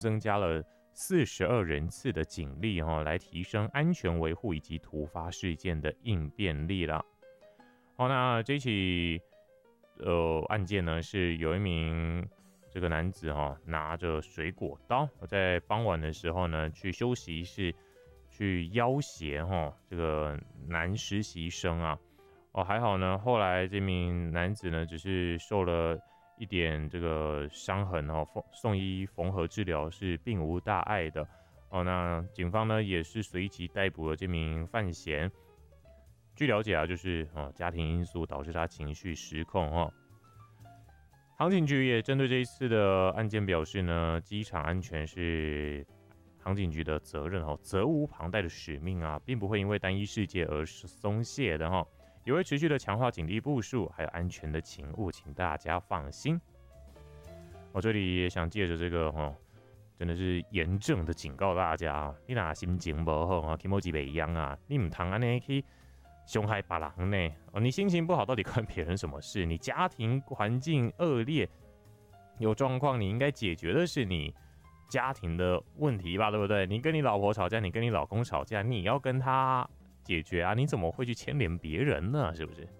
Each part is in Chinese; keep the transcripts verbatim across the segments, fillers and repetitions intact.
增加了四十二人次的警力哈，来提升安全维护以及突发事件的应变力了。好，那这起呃案件呢，是有一名这个男子哈拿着水果刀，在傍晚的时候呢去休息室去要挟哈这个男实习生啊。哦，还好呢，后来这名男子呢只是受了一点这个伤痕哦，送医缝合治疗是并无大碍的哦。那警方呢也是随即逮捕了这名犯嫌。据了解啊，就是哦家庭因素导致他情绪失控哦。航警局也针对这一次的案件表示呢，机场安全是航警局的责任哦，责无旁贷的使命啊，并不会因为单一事件而是松懈的哈。也会持续的强化警力部署，还有安全的勤务，请大家放心。我这里也想借着这个哦，真的是严正的警告大家啊，你哪心情不好啊，情绪不一样啊，你唔通安尼去伤害别人呢？哦，你心情不好到底关别人什么事？你家庭环境恶劣有状况，你应该解决的是你家庭的问题吧，对不对？你跟你老婆吵架，你跟你老公吵架，你要跟他解决啊，你怎么会去牵连别人呢？是不是？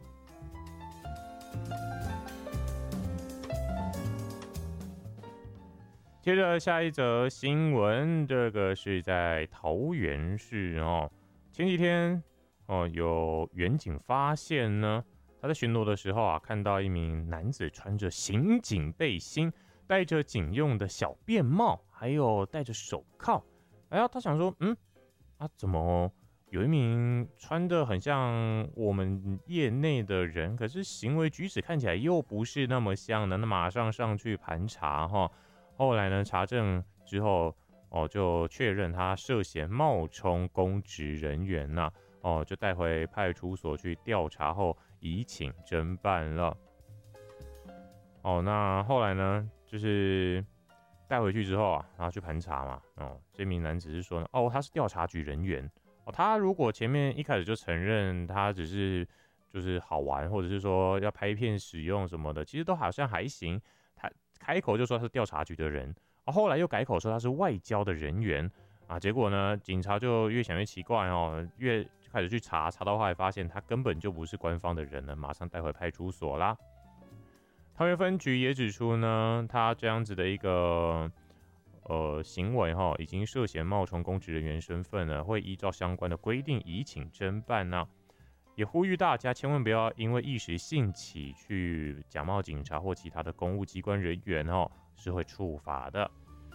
接着下一则新闻，这个是在桃园市哦。前几天哦，有远警发现呢，他在巡逻的时候啊，看到一名男子穿着刑警背心，戴着警用的小便帽，还有戴着手铐。哎呀，他想说，嗯，啊，怎么有一名穿得很像我们业内的人，可是行为举止看起来又不是那么像呢？那马上上去盘查哈。后来呢，查证之后，哦，就确认他涉嫌冒充公职人员呐、啊，哦，就带回派出所去调查后，移请侦办了。哦，那后来呢，就是带回去之后啊，然后去盘查嘛，哦，这名男子是说呢，哦，他是调查局人员。哦，他如果前面一开始就承认他只是就是好玩，或者是说要拍片使用什么的，其实都好像还行。他开口就说他是调查局的人，啊，后来又改口说他是外交的人员啊。结果呢，警察就越想越奇怪哦，越开始去查，查到后来发现他根本就不是官方的人了，马上带回派出所啦。桃园分局也指出呢，他这样子的一个呃行为哈，已经涉嫌冒充公职人员身份了，会依照相关的规定移请侦办呢、啊。也呼吁大家千万不要因为一时兴起去假冒警察或其他的公务机关人员哦，是会处罚的。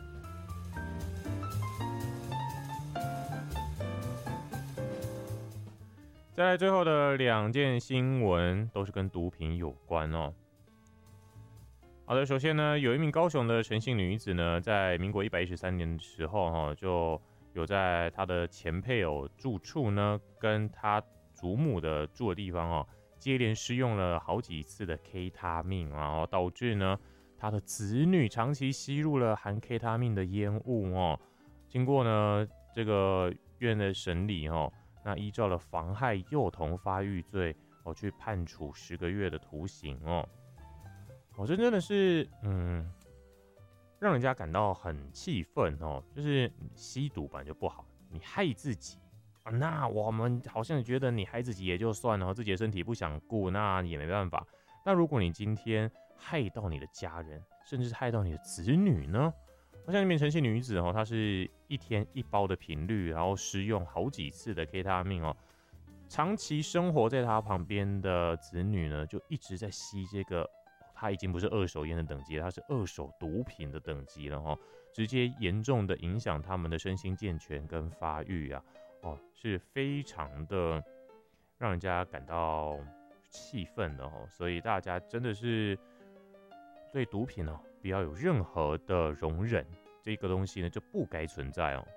再来最后的两件新闻都是跟毒品有关哦。好的，首先呢，有一名高雄的陈姓女子呢，在民国一百一十三年的时候哈，就有在她的前配偶住处呢，跟她祖母的住的地方哦，接连施用了好几次的 K 他命，然后导致呢，他的子女长期吸入了含 K 他命的烟雾哦。经过呢这个院的审理哦，那依照了妨害幼童发育罪哦，去判处十个月的徒刑哦。哦，这真的是嗯，让人家感到很气愤哦。就是吸毒本来就不好，你害自己。那我们好像觉得你害自己也就算了，自己的身体不想顾，那也没办法。那如果你今天害到你的家人，甚至是害到你的子女呢？我像一名陈姓女子哦，她是一天一包的频率，然后施用好几次的 K 他命哦，长期生活在她旁边的子女呢，就一直在吸这个，她已经不是二手烟的等级，她是二手毒品的等级了哦，直接严重的影响他们的身心健全跟发育啊。哦，是非常的让人家感到气愤的哦，所以大家真的是对毒品哦，不要有任何的容忍，这个东西呢就不该存在哦。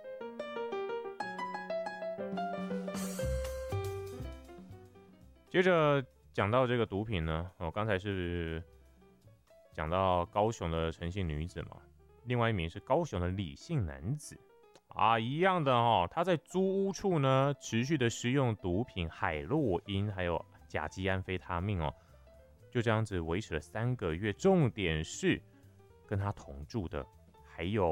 接着讲到这个毒品呢，哦，刚才是讲到高雄的陈姓女子嘛，另外一名是高雄的李姓男子。啊，一样的哦，他在租屋处呢，持续的使用毒品海洛因，还有甲基安非他命哦，就这样子维持了三个月。重点是跟他同住的还有